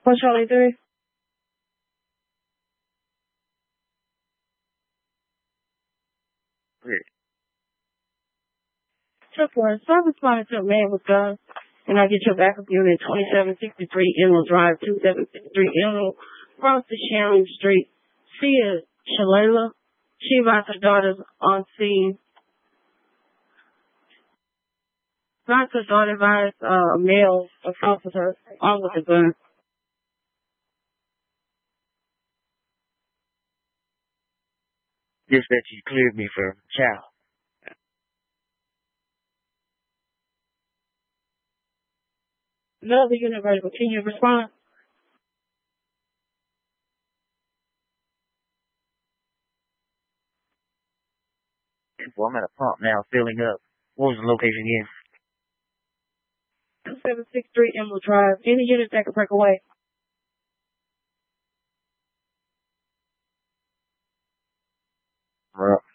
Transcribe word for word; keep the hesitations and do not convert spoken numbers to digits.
What's Charlie three? Great. So for service responded to a man with guns, and I get your backup unit twenty-seven sixty-three Emerald Drive, two seven six three Emerald, across the Sharon Street. She is Shalala. She advised her daughters on scene. Advised her daughter advised uh, a male officer on with a gun. Just that you cleared me for child. None of the unit ready. Can you respond? Well, I'm at a pump now, filling up. What was the location again? two seven six three Emerald Drive. Any unit that can break away. Right.